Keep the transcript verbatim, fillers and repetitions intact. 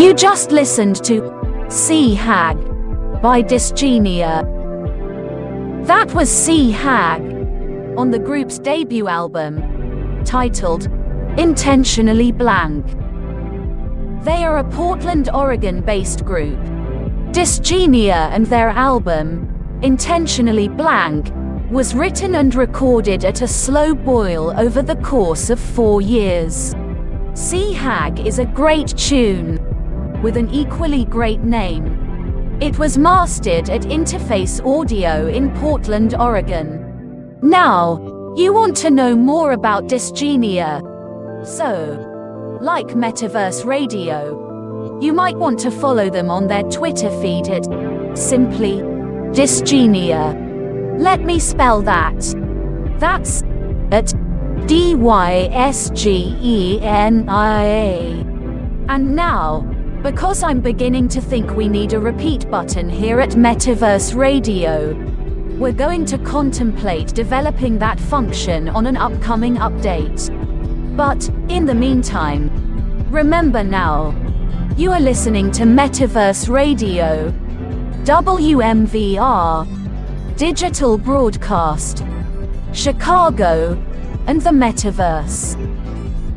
You just listened to Sea Hag by Dysgenia. That was Sea Hag on the group's debut album, titled Intentionally Blank. They are a Portland, Oregon-based group. Dysgenia and their album, Intentionally Blank, was written and recorded at a slow boil over the course of four years. Sea Hag is a great tune, with an equally great name. It was mastered at Interface Audio in Portland, Oregon. Now, you want to know more about Dysgenia. So, like Metaverse Radio, you might want to follow them on their Twitter feed at simply Dysgenia. Let me spell that. That's at D Y S G E N I A. And now, because I'm beginning to think we need a repeat button here at Metaverse Radio, we're going to contemplate developing that function on an upcoming update. But, in the meantime, remember now, you are listening to Metaverse Radio, W M V R, Digital Broadcast, Chicago, and the Metaverse.